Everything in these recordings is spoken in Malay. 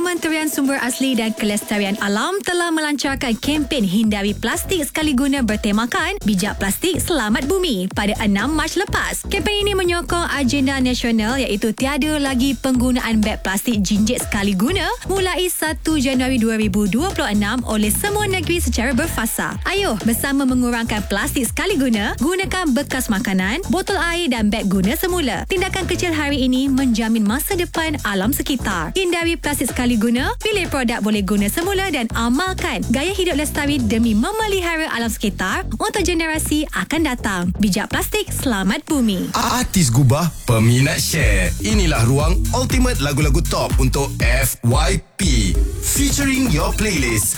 Kementerian Sumber Asli dan Kelestarian Alam telah melancarkan kempen hindari plastik sekali guna bertemakan Bijak Plastik Selamat Bumi pada 6 Mac lepas. Kempen ini menyokong agenda nasional iaitu tiada lagi penggunaan beg plastik jinjit sekali guna mulai 1 Januari 2026 oleh semua negeri secara berfasa. Ayuh bersama mengurangkan plastik sekali guna, gunakan bekas makanan, botol air dan beg guna semula. Tindakan kecil hari ini menjamin masa depan alam sekitar. Hindari plastik sekali guna, pilih produk boleh guna semula dan amalkan gaya hidup lestari demi memelihara alam sekitar untuk generasi akan datang. Bijak Plastik Selamat Bumi. Artis Gubah, peminat share. Inilah ruang ultimate lagu-lagu top untuk FYP. Featuring your playlist.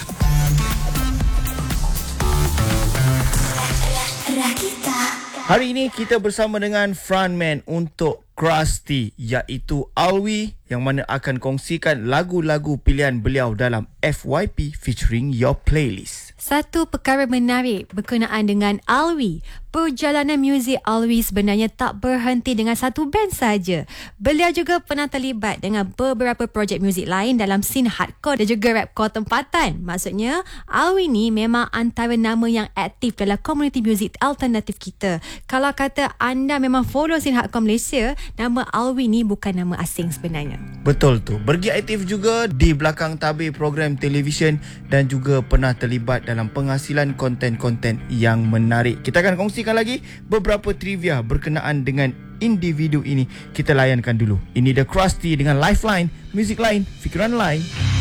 Hari ini kita bersama dengan frontman untuk Krusty iaitu Alwi yang mana akan kongsikan lagu-lagu pilihan beliau dalam FYP featuring your playlist. Satu perkara menarik berkenaan dengan Alwi. Perjalanan muzik Alwi sebenarnya tak berhenti dengan satu band saja. Beliau juga pernah terlibat dengan beberapa projek muzik lain dalam scene hardcore dan juga rapcore tempatan. Maksudnya, Alwi ni memang antara nama yang aktif dalam komuniti muzik alternatif kita. Kalau kata anda memang follow scene hardcore Malaysia, nama Alwi ni bukan nama asing sebenarnya. Betul tu. Bergi aktif juga di belakang tabir program televisyen dan juga pernah terlibat dalam penghasilan konten-konten yang menarik. Kita akan kongsikan lagi beberapa trivia berkenaan dengan individu ini. Kita layankan dulu. Ini The Krusty dengan Lifeline, Music Line, Fikiran Line.